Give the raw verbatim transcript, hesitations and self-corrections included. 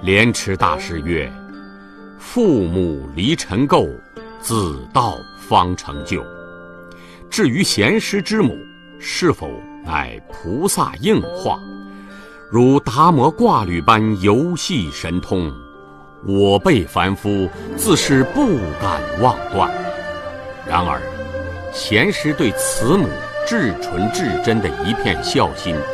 莲池大师曰：父母离尘垢，子道方成就。至于贤师之母，是否乃菩萨应化，如达摩挂履般游戏神通，我辈凡夫自是不敢妄断。然而贤师对慈母至纯至真的一片孝心，